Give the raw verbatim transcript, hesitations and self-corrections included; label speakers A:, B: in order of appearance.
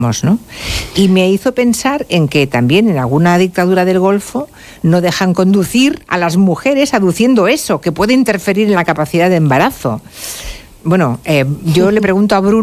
A: ¿no? Y me hizo pensar en que también en alguna dictadura del Golfo no dejan conducir a las mujeres aduciendo eso, que puede interferir en la capacidad de embarazo. Bueno, eh, yo le pregunto a Bruno